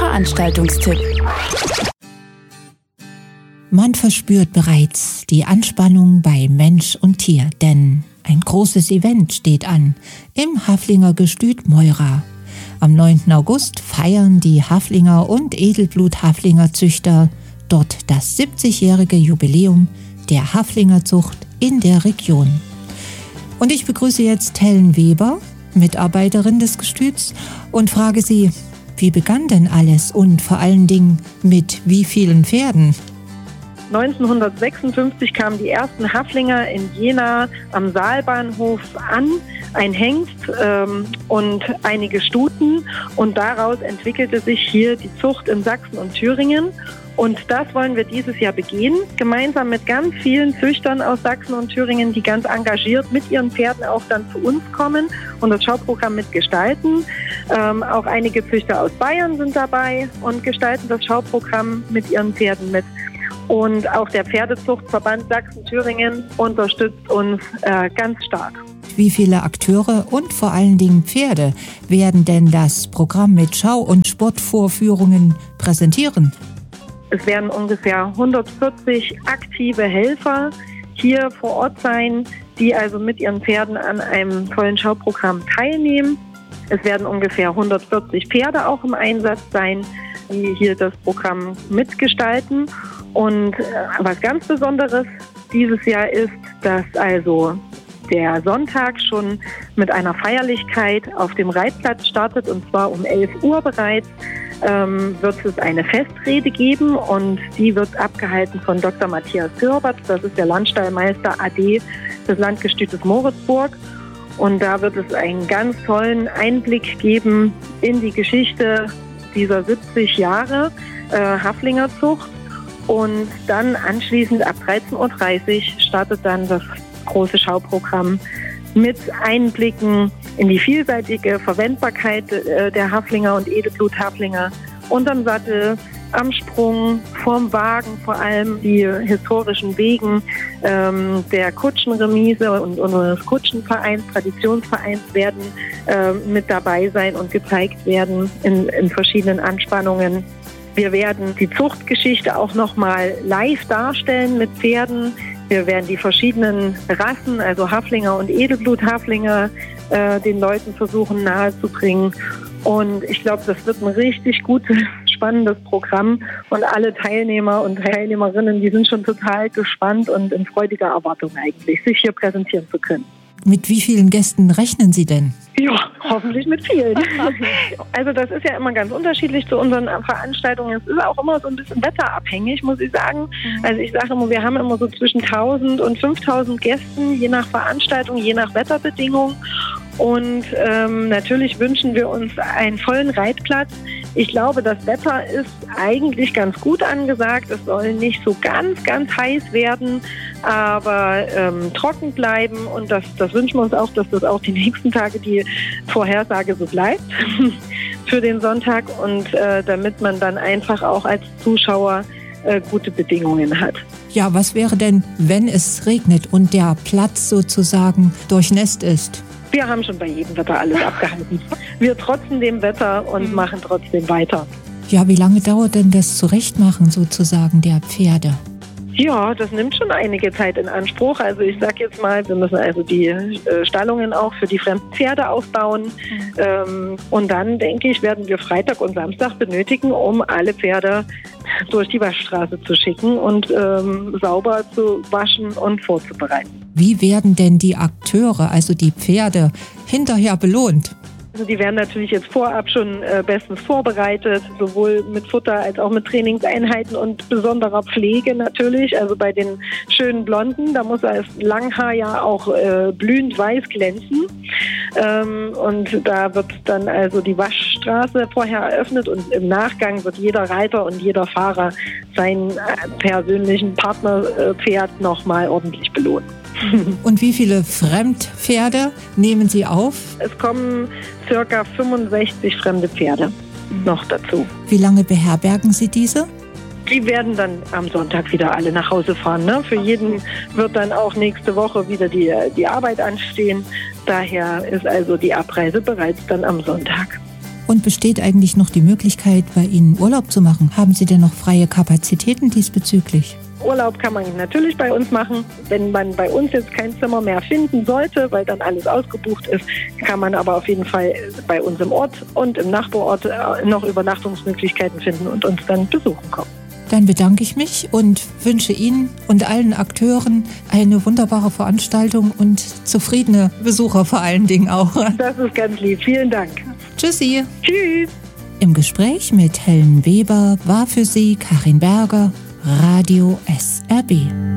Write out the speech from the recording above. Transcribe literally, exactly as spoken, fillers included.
Veranstaltungstipp. Man verspürt bereits die Anspannung bei Mensch und Tier, denn ein großes Event steht an im Haflinger Gestüt Meura. Am neunten August feiern die Haflinger und Edelblut-Haflinger Züchter dort das siebzigjährige Jubiläum der Haflingerzucht in der Region. Und ich begrüße jetzt Helen Weber, Mitarbeiterin des Gestüts, und frage sie, wie begann denn alles und vor allen Dingen mit wie vielen Pferden? neunzehnhundertsechsundfünfzig kamen die ersten Haflinger in Jena am Saalbahnhof an, ein Hengst ähm, und einige Stuten, und daraus entwickelte sich hier die Zucht in Sachsen und Thüringen. Und das wollen wir dieses Jahr begehen, gemeinsam mit ganz vielen Züchtern aus Sachsen und Thüringen, die ganz engagiert mit ihren Pferden auch dann zu uns kommen und das Schauprogramm mitgestalten. Ähm, auch einige Züchter aus Bayern sind dabei und gestalten das Schauprogramm mit ihren Pferden mit. Und auch der Pferdezuchtverband Sachsen-Thüringen unterstützt uns äh, ganz stark. Wie viele Akteure und vor allen Dingen Pferde werden denn das Programm mit Schau- und Sportvorführungen präsentieren? Es werden ungefähr hundertvierzig aktive Helfer hier vor Ort sein, die also mit ihren Pferden an einem vollen Schauprogramm teilnehmen. Es werden ungefähr hundertvierzig Pferde auch im Einsatz sein, die hier das Programm mitgestalten. Und äh, was ganz Besonderes dieses Jahr ist, dass also der Sonntag schon mit einer Feierlichkeit auf dem Reitplatz startet, und zwar um elf Uhr bereits. Ähm, wird es eine Festrede geben, und die wird abgehalten von Doktor Matthias Gürbert. Das ist der Landstallmeister A D des Landgestütes Moritzburg. Und da wird es einen ganz tollen Einblick geben in die Geschichte dieser siebzig Jahre äh, Haflingerzucht. Und dann anschließend ab dreizehn Uhr dreißig startet dann das große Schauprogramm mit Einblicken in die vielseitige Verwendbarkeit äh, der Haflinger und Edelblut-Haflinger unterm Sattel, am Sprung, vorm Wagen, vor allem die historischen Wegen ähm, der Kutschenremise und unseres Kutschenvereins, Traditionsvereins werden äh, mit dabei sein und gezeigt werden in, in verschiedenen Anspannungen. Wir werden die Zuchtgeschichte auch nochmal live darstellen mit Pferden. Wir werden die verschiedenen Rassen, also Haflinger und Edelblut-Haflinger, äh, den Leuten versuchen nahezubringen. Und ich glaube, das wird ein richtig gutes, spannendes Programm. Und alle Teilnehmer und Teilnehmerinnen, die sind schon total gespannt und in freudiger Erwartung eigentlich, sich hier präsentieren zu können. Mit wie vielen Gästen rechnen Sie denn? Ja, hoffentlich mit vielen. Also das ist ja immer ganz unterschiedlich zu unseren Veranstaltungen. Es ist auch immer so ein bisschen wetterabhängig, muss ich sagen. Also ich sage immer, wir haben immer so zwischen tausend und fünftausend Gästen, je nach Veranstaltung, je nach Wetterbedingungen. Und ähm, natürlich wünschen wir uns einen vollen Reitplatz. Ich glaube, das Wetter ist eigentlich ganz gut angesagt. Es soll nicht so ganz, ganz heiß werden, aber ähm, trocken bleiben. Und das, das wünschen wir uns auch, dass das auch die nächsten Tage die Vorhersage so bleibt für den Sonntag. Und äh, damit man dann einfach auch als Zuschauer äh, gute Bedingungen hat. Ja, was wäre denn, wenn es regnet und der Platz sozusagen durchnässt ist? Wir haben schon bei jedem Wetter alles abgehalten. Wir trotzen dem Wetter und machen trotzdem weiter. Ja, wie lange dauert denn das Zurechtmachen sozusagen der Pferde? Ja, das nimmt schon einige Zeit in Anspruch. Also ich sage jetzt mal, wir müssen also die äh, Stallungen auch für die fremden Pferde aufbauen. Mhm. Ähm, und dann, denke ich, werden wir Freitag und Samstag benötigen, um alle Pferde durch die Waschstraße zu schicken und ähm, sauber zu waschen und vorzubereiten. Wie werden denn die Akteure, also die Pferde, hinterher belohnt? Also die werden natürlich jetzt vorab schon äh, bestens vorbereitet, sowohl mit Futter als auch mit Trainingseinheiten und besonderer Pflege natürlich. Also bei den schönen Blonden, da muss das Langhaar ja auch äh, blühend weiß glänzen. Ähm, und da wird dann also die Waschstraße vorher eröffnet und im Nachgang wird jeder Reiter und jeder Fahrer seinen äh, persönlichen Partnerpferd äh, nochmal ordentlich belohnen. Und wie viele Fremdpferde nehmen Sie auf? Es kommen circa fünfundsechzig fremde Pferde noch dazu. Wie lange beherbergen Sie diese? Die werden dann am Sonntag wieder alle nach Hause fahren. Ne? Für jeden wird dann auch nächste Woche wieder die, die Arbeit anstehen. Daher ist also die Abreise bereits dann am Sonntag. Und besteht eigentlich noch die Möglichkeit, bei Ihnen Urlaub zu machen? Haben Sie denn noch freie Kapazitäten diesbezüglich? Urlaub kann man natürlich bei uns machen. Wenn man bei uns jetzt kein Zimmer mehr finden sollte, weil dann alles ausgebucht ist, kann man aber auf jeden Fall bei uns im Ort und im Nachbarort noch Übernachtungsmöglichkeiten finden und uns dann besuchen kommen. Dann bedanke ich mich und wünsche Ihnen und allen Akteuren eine wunderbare Veranstaltung und zufriedene Besucher vor allen Dingen auch. Das ist ganz lieb. Vielen Dank. Tschüssi. Tschüss. Im Gespräch mit Helen Weber war für Sie Karin Berger, Radio S R B.